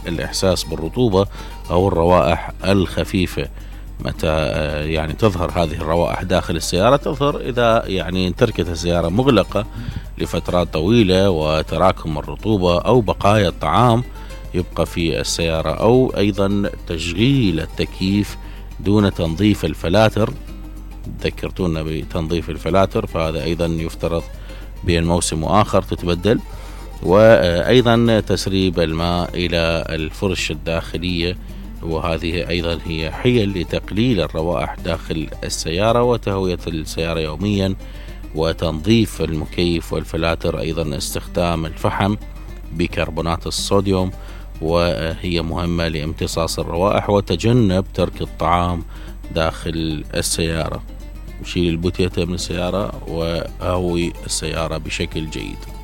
الإحساس بالرطوبة أو الروائح الخفيفة. متى يعني تظهر هذه الروائح داخل السيارة؟ تظهر إذا يعني تركت السيارة مغلقة لفترات طويلة وتراكم الرطوبة أو بقايا الطعام يبقى في السيارة، أو أيضا تشغيل التكييف دون تنظيف الفلاتر. ذكرتونا بتنظيف الفلاتر، فهذا أيضا يفترض بين موسم وآخر تتبدل. وأيضا تسريب الماء إلى الفرش الداخلية، وهذه أيضا هي حيل لتقليل الروائح داخل السيارة وتهوية السيارة يوميا. وتنظيف المكيف والفلاتر، أيضا استخدام الفحم بكربونات الصوديوم، وهي مهمة لامتصاص الروائح. وتجنب ترك الطعام داخل السيارة. شيل البوتيتا من السيارة وهوي السيارة بشكل جيد.